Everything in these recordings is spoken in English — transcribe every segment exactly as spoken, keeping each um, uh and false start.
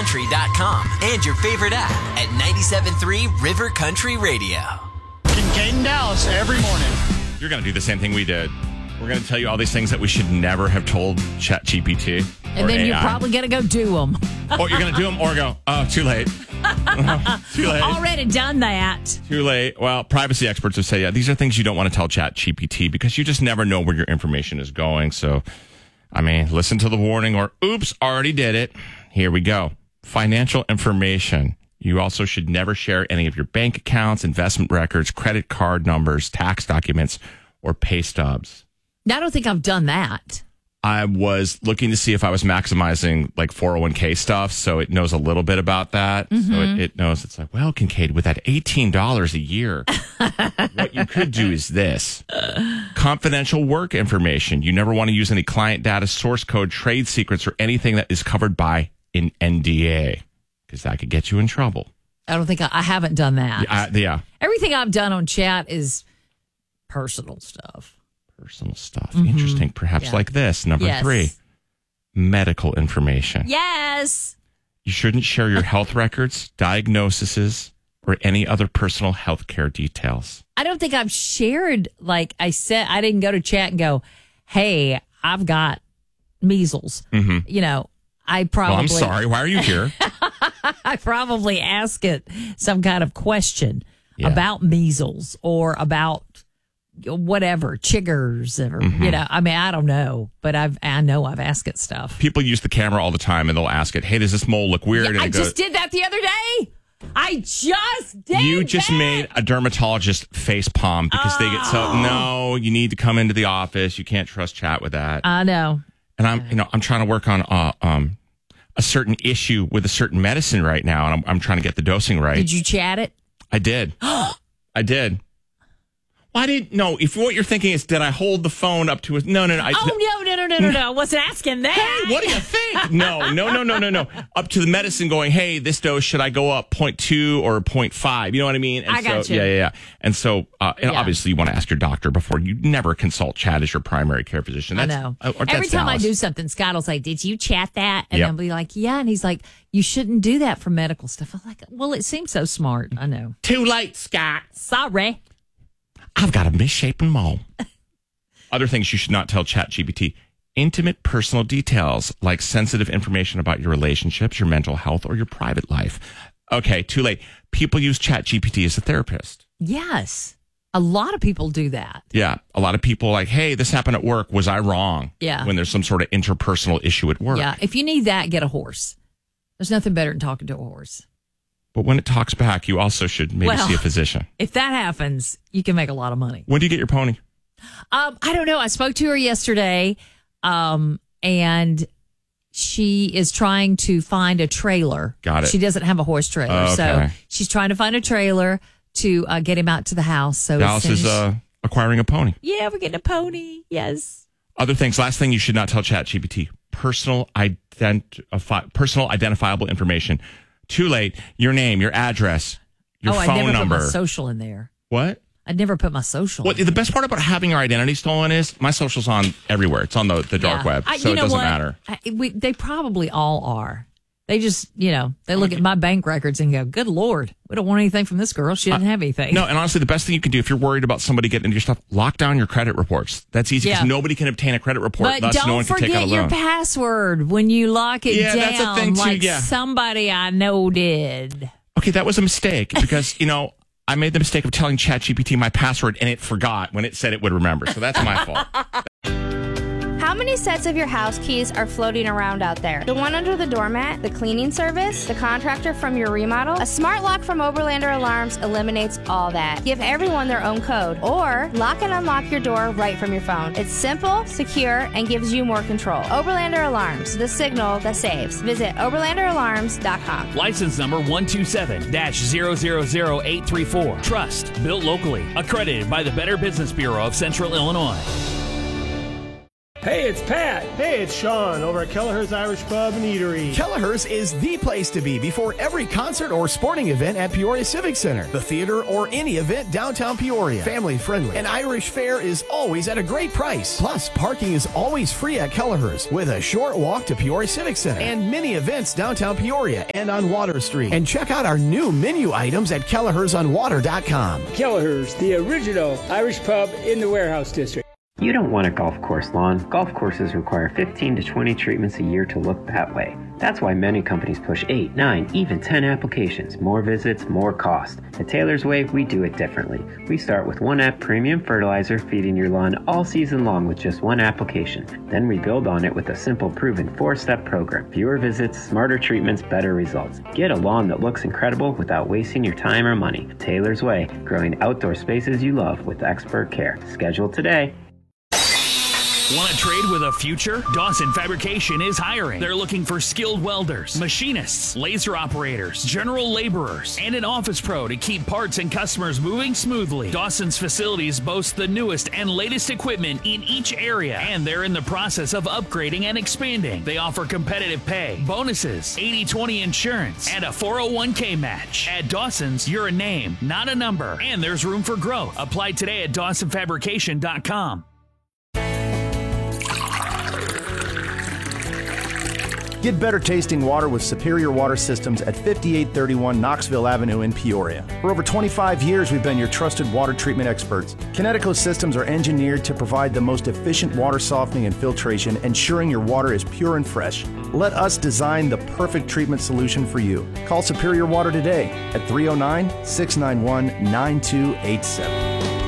country dot com and your favorite app at ninety-seven point three River Country Radio. Kincaid and Dallas every morning. You're going to do the same thing we did. We're going to tell you all these things that we should never have told ChatGPT. And then you're probably going to go do them. Or you're going to do them or go, oh, too late. Too late. Already done that. Too late. Well, privacy experts have said, yeah, these are things you don't want to tell ChatGPT because you just never know where your information is going. So, I mean, listen to the warning or, oops, already did it. Here we go. Financial information. You also should never share any of your bank accounts, investment records, credit card numbers, tax documents, or pay stubs. I don't think I've done that. I was looking to see if I was maximizing like four oh one k stuff, so it knows a little bit about that. Mm-hmm. So it, it knows it's like, well, Kincaid, with that eighteen dollars a year, what you could do is this. Confidential work information. You never want to use any client data, source code, trade secrets, or anything that is covered by an N D A, because that could get you in trouble. I don't think I, I haven't done that. Yeah, I, yeah. Everything I've done on chat is personal stuff. Personal stuff. Mm-hmm. Interesting. Perhaps yeah. like this. Number yes. three, medical information. Yes. You shouldn't share your health records, diagnoses, or any other personal health care details. I don't think I've shared, like I said, I didn't go to chat and go, hey, I've got measles. Mm-hmm. You know, I probably. Well, I'm sorry. Why are you here? I probably ask it some kind of question yeah. about measles or about whatever, chiggers, or, mm-hmm. you know, I mean, I don't know, but I've, I know I've asked it stuff. People use the camera all the time and they'll ask it, hey, does this mole look weird? Yeah, and I go, just did that the other day. I just did You just that. made a dermatologist face palm because oh. they get so, no, you need to come into the office. You can't trust chat with that. I know. And I'm, you know, I'm trying to work on uh, um, a certain issue with a certain medicine right now, and I'm, I'm trying to get the dosing right. Did you chat it? I did. I did. Why did no? If what you're thinking is, did I hold the phone up to it? No, no, no. I, oh no, no, no, no, no, no! I wasn't asking that. Hey, what do you think? No, no, no, no, no, no. Up to the medicine, going, hey, this dose should I go up zero point two or zero point five? You know what I mean? And I got so, you. Yeah, yeah, yeah. And so, uh, and yeah. obviously, you want to ask your doctor before you never consult chat as your primary care physician. That's, I know. Uh, or Every that's time Dallas. I do something, Scott will say, "Did you chat that?" And yep. I'll be like, "Yeah," and he's like, "You shouldn't do that for medical stuff." I'm like, "Well, it seems so smart." I know. Too late, Scott. Sorry. I've got a misshapen mole. Other things you should not tell ChatGPT. Intimate personal details like sensitive information about your relationships, your mental health, or your private life. Okay, too late. People use ChatGPT as a therapist. Yes. A lot of people do that. Yeah. A lot of people are like, hey, this happened at work. Was I wrong? Yeah. When there's some sort of interpersonal issue at work. Yeah. If you need that, get a horse. There's nothing better than talking to a horse. But when it talks back, you also should maybe well, see a physician. If that happens, you can make a lot of money. When do you get your pony? Um, I don't know. I spoke to her yesterday, um, and she is trying to find a trailer. Got it. She doesn't have a horse trailer. Okay. So she's trying to find a trailer to uh, get him out to the house. So Dallas is as, uh, acquiring a pony. Yeah, we're getting a pony. Yes. Other things. Last thing you should not tell ChatGPT. Personal, identi- personal identifiable information. Too late. Your name, your address, your oh, phone I never number. put my social in there. What? I'd never put my social. Well, in the there. best part about having your identity stolen is my social's on everywhere. It's on the, the dark yeah. web, I, so you it know doesn't what? matter. I, we, they probably all are. They just, you know, they look at my bank records and go, good Lord, we don't want anything from this girl. She didn't uh, have anything. No, and honestly, the best thing you can do if you're worried about somebody getting into your stuff, lock down your credit reports. That's easy because yeah. nobody can obtain a credit report. But thus don't no one can take out a forget loan. your password when you lock it yeah, down, that's a thing too, like yeah. somebody I know did. Okay, that was a mistake because, you know, I made the mistake of telling ChatGPT my password and it forgot when it said it would remember. So that's my fault. How many sets of your house keys are floating around out there? The one under the doormat, the cleaning service, the contractor from your remodel? A smart lock from Oberlander Alarms eliminates all that. Give everyone their own code or lock and unlock your door right from your phone. It's simple, secure, and gives you more control. Oberlander Alarms, the signal that saves. Visit oberlander alarms dot com. License number one two seven dash zero zero zero eight three four. Trust, built locally, accredited by the Better Business Bureau of Central Illinois. Hey, it's Pat. Hey, it's Sean over at Kelleher's Irish Pub and Eatery. Kelleher's is the place to be before every concert or sporting event at Peoria Civic Center, the theater, or any event downtown Peoria. Family friendly. And Irish fare is always at a great price. Plus, parking is always free at Kelleher's with a short walk to Peoria Civic Center and many events downtown Peoria and on Water Street. And check out our new menu items at Kellehers on water dot com. Kelleher's, the original Irish pub in the Warehouse District. You don't want a golf course lawn. Golf courses require fifteen to twenty treatments a year to look that way. That's why many companies push eight, nine, even ten applications. More visits, more cost. At Taylor's Way, we do it differently. We start with one app premium fertilizer, feeding your lawn all season long with just one application. Then we build on it with a simple, proven four-step program. Fewer visits, smarter treatments, better results. Get a lawn that looks incredible without wasting your time or money. Taylor's Way, growing outdoor spaces you love with expert care. Schedule today. Want to trade with a future? Dawson Fabrication is hiring. They're looking for skilled welders, machinists, laser operators, general laborers, and an office pro to keep parts and customers moving smoothly. Dawson's facilities boast the newest and latest equipment in each area, and they're in the process of upgrading and expanding. They offer competitive pay, bonuses, eighty twenty insurance, and a four oh one k match. At Dawson's, you're a name, not a number, and there's room for growth. Apply today at dawson fabrication dot com. Get better tasting water with Superior Water Systems at fifty-eight thirty-one Knoxville Avenue in Peoria. For over twenty-five years, we've been your trusted water treatment experts. Kinetico systems are engineered to provide the most efficient water softening and filtration, ensuring your water is pure and fresh. Let us design the perfect treatment solution for you. Call Superior Water today at three oh nine, six nine one, nine two eight seven.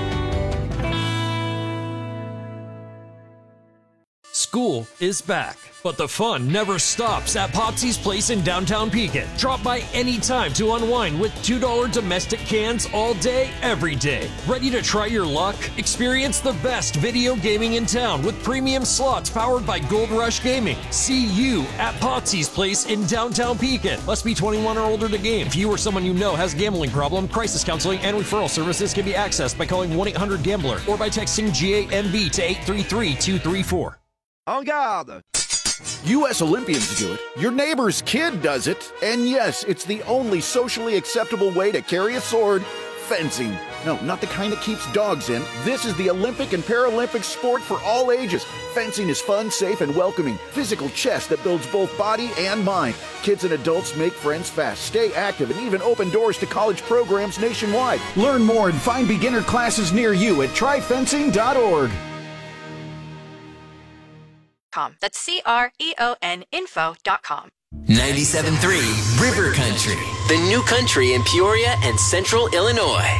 School is back, but the fun never stops at Popsy's Place in downtown Pekin. Drop by anytime to unwind with two dollar domestic cans all day, every day. Ready to try your luck? Experience the best video gaming in town with premium slots powered by Gold Rush Gaming. See you at Popsy's Place in downtown Pekin. Must be twenty-one or older to game. If you or someone you know has a gambling problem, crisis counseling and referral services can be accessed by calling one eight hundred gambler or by texting G A M B to eight three three, two three four. En garde! U S Olympians do it, your neighbor's kid does it, and yes, it's the only socially acceptable way to carry a sword, fencing. No, not the kind that keeps dogs in. This is the Olympic and Paralympic sport for all ages. Fencing is fun, safe, and welcoming. Physical chess that builds both body and mind. Kids and adults make friends fast, stay active, and even open doors to college programs nationwide. Learn more and find beginner classes near you at try fencing dot org. That's C R E O N info dot com. ninety-seven point three River Country, the new country in Peoria and Central Illinois.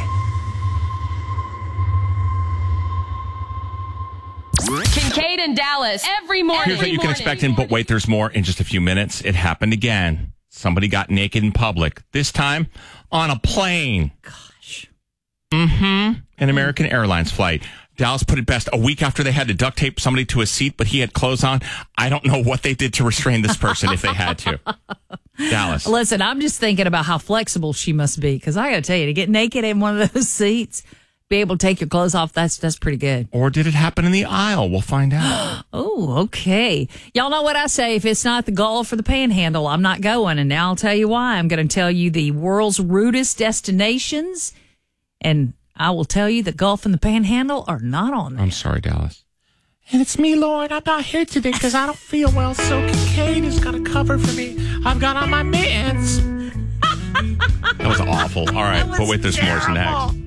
Kincaid and Dallas every morning. Here's what you can expect in But Wait, There's More in just a few minutes. It happened again. Somebody got naked in public, this time on a plane. Gosh. Mm-hmm. An American Airlines flight. Dallas put it best. A week after they had to duct tape somebody to a seat, but he had clothes on. I don't know what they did to restrain this person if they had to. Dallas. Listen, I'm just thinking about how flexible she must be, because I got to tell you, to get naked in one of those seats, be able to take your clothes off, that's that's pretty good. Or did it happen in the aisle? We'll find out. Oh, okay. Y'all know what I say. If it's not the Gulf or the Panhandle, I'm not going. And now I'll tell you why. I'm going to tell you the world's rudest destinations, and I will tell you the Gulf and the Panhandle are not on there. I'm sorry, Dallas. And it's me, Lauren. I'm not here today because I don't feel well, so Kincaid is going to cover for me. I've got on my mittens. That was awful. All right, But Wait, There's More next.